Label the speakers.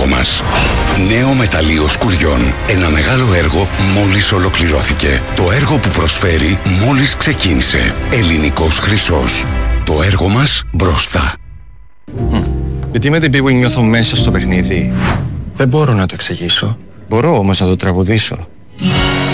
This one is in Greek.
Speaker 1: έργο μας. Νέο μεταλλείο σκουριών. Ένα μεγάλο έργο μόλις ολοκληρώθηκε. Το έργο που προσφέρει μόλις ξεκίνησε. Ελληνικός χρυσός. Το έργο μας μπροστά.
Speaker 2: Γιατί με την Bwin νιώθω μέσα στο παιχνίδι. Δεν μπορώ να το εξηγήσω. Μπορώ όμως να το τραγουδήσω.